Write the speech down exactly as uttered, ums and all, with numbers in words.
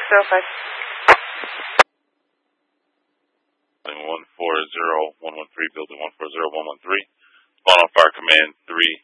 zero five. one four zero one one three, building one four zero one one three. Spawn on fire command three